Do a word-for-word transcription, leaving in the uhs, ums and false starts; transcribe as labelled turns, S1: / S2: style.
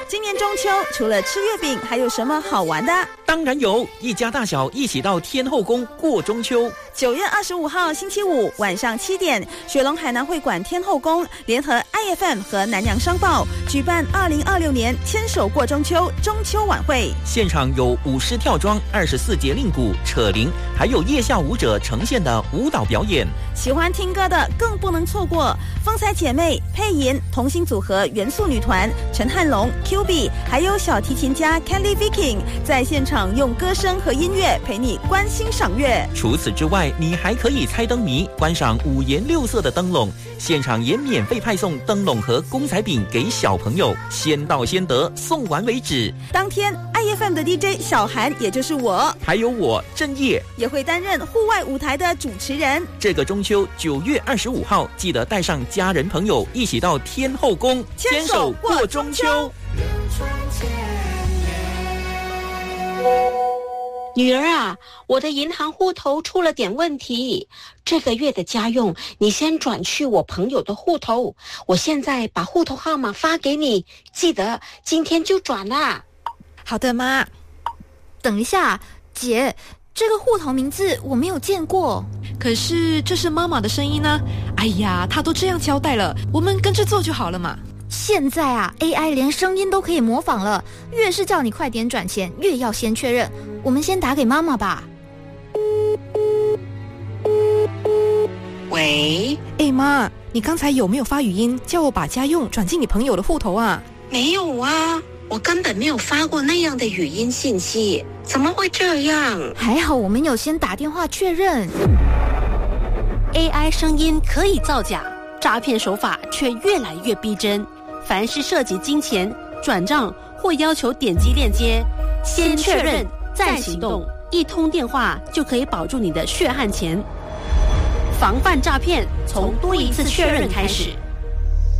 S1: 今年中秋除了吃月饼，还有什么好玩的？
S2: 当然有，一家大小一起到天后宫过中秋。
S1: 九月二十五号星期五晚上七点，雪隆海南会馆天后宫联合 I F M 和南洋商报举办二零二六年牵手过中秋中秋晚会，
S2: 现场有舞狮跳桩、二十四节令鼓、扯铃，还有夜校舞者呈现的舞蹈表演。
S1: 喜欢听歌的更不能错过，风采姐妹、配音同心组合元素女团、陈汉龙、Q B， 还有小提琴家 Kelly Viking 在现场用歌声和音乐陪你观星赏月。
S2: 除此之外，你还可以猜灯谜，观赏五颜六色的灯笼，现场也免费派送灯笼和公仔饼给小朋友，先到先得，送完为止。
S1: 当天 I F M 的 D J 小韩，也就是我，
S2: 还有我郑业，
S1: 也会担任户外舞台的主持人。
S2: 这个中秋九月二十五号，记得带上家人朋友一起到天后宫
S1: 牵手过中秋。
S3: 女儿啊，我的银行户头出了点问题，这个月的家用你先转去我朋友的户头，我现在把户头号码发给你，记得今天就转啦。
S4: 好的，妈。
S5: 等一下，姐，这个户头名字我没有见过。
S4: 可是这是妈妈的声音呢。哎呀，她都这样交代了，我们跟着做就好了嘛。
S5: 现在啊 A I 连声音都可以模仿了，越是叫你快点转钱，越要先确认。我们先打给妈妈吧。
S3: 喂，
S4: 哎妈，你刚才有没有发语音叫我把家用转进你朋友的户头啊？
S3: 没有啊，我根本没有发过那样的语音信息，怎么会这样？
S5: 还好我们有先打电话确认。
S6: A I 声音可以造假，诈骗手法却越来越逼真。凡是涉及金钱、转账或要求点击链接，先确认再行动，一通电话就可以保住你的血汗钱。防范诈骗，从多一次确认开始。